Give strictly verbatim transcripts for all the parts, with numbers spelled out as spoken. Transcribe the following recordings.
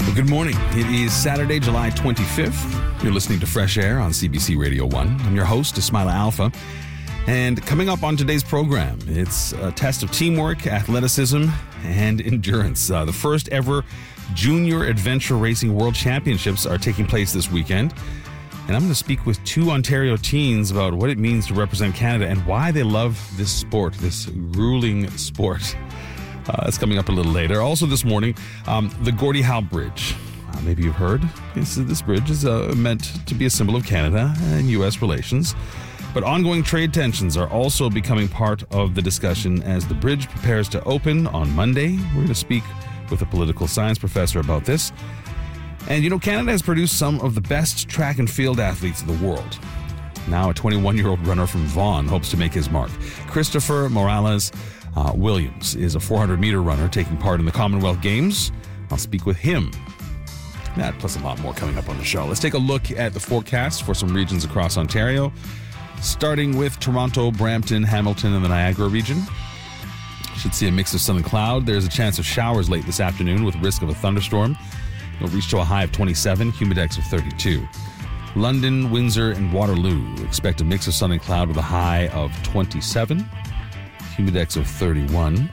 Well, good morning. It is Saturday, July twenty-fifth. You're listening to Fresh Air on C B C Radio one. I'm your host, Ismaila Alfa. And coming up on today's program, it's a test of teamwork, athleticism, and endurance. Uh, the first ever Junior Adventure Racing World Championships are taking place this weekend. And I'm going to speak with two Ontario teens about what it means to represent Canada and why they love this sport, this grueling sport. Uh, that's coming up a little later. Also this morning, um, the Gordie Howe Bridge. Uh, maybe you've heard. This, this bridge is uh, meant to be a symbol of Canada and U S relations. But ongoing trade tensions are also becoming part of the discussion as the bridge prepares to open on Monday. We're going to speak with a political science professor about this. And, you know, Canada has produced some of the best track and field athletes in the world. Now a twenty-one-year-old runner from Vaughan hopes to make his mark. Christopher Morales uh, Williams is a four hundred meter runner taking part in the Commonwealth Games. I'll speak with him. That plus a lot more coming up on the show. Let's take a look at the forecast for some regions across Ontario. Starting with Toronto, Brampton, Hamilton, and the Niagara region. Should see a mix of sun and cloud. There's a chance of showers late this afternoon with risk of a thunderstorm. It'll reach to a high of twenty-seven, humidex of thirty-two. London, Windsor, and Waterloo expect a mix of sun and cloud with a high of twenty-seven, humidex of thirty-one.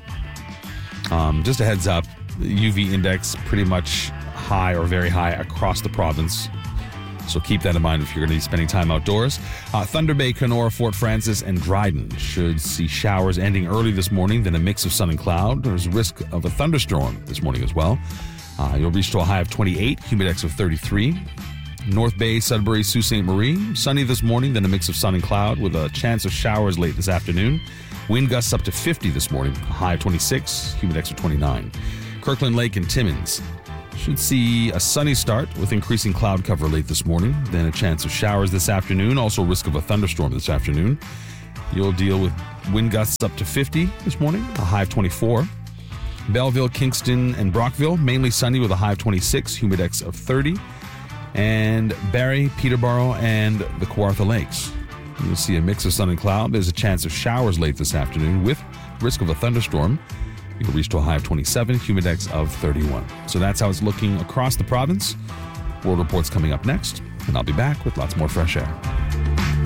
Um, just a heads up, the U V index pretty much high or very high across the province. So keep that in mind if you're going to be spending time outdoors. Uh, Thunder Bay, Kenora, Fort Frances, and Dryden should see showers ending early this morning, then a mix of sun and cloud. There's risk of a thunderstorm this morning as well. Uh, you'll reach to a high of twenty-eight, humidex of thirty-three. North Bay, Sudbury, Sault Ste. Marie, sunny this morning, then a mix of sun and cloud with a chance of showers late this afternoon. Wind gusts up to fifty this morning, a high of twenty-six, humidex of twenty-nine. Kirkland Lake and Timmins should see a sunny start with increasing cloud cover late this morning, then a chance of showers this afternoon, also risk of a thunderstorm this afternoon. You'll deal with wind gusts up to fifty this morning, a high of twenty-four. Belleville, Kingston, and Brockville, mainly sunny with a high of twenty-six, humidex of thirty. And Barrie, Peterborough, and the Kawartha Lakes. You'll see a mix of sun and cloud. There's a chance of showers late this afternoon with risk of a thunderstorm. You'll reach to a high of twenty-seven, humidex of thirty-one. So that's how it's looking across the province. World Report's coming up next, and I'll be back with lots more fresh air.